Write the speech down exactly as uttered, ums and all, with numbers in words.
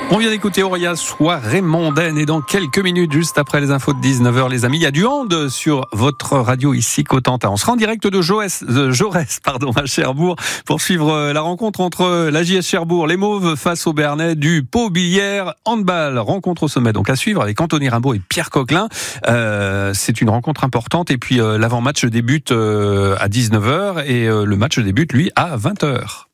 On vient d'écouter Auria, soirée mondaine, et dans quelques minutes, juste après les infos de dix-neuf heures, les amis, il y a du hand sur votre radio ici Cotentin. On sera en direct de Jaurès, de Jaurès pardon, à Cherbourg pour suivre la rencontre entre la J S Cherbourg, les Mauves face au Bernais du Pau Billère handball. Rencontre au sommet donc à suivre avec Anthony Rimbaud et Pierre Coquelin. Euh, c'est une rencontre importante et puis euh, l'avant-match débute euh, à dix-neuf heures et euh, le match débute lui à vingt heures.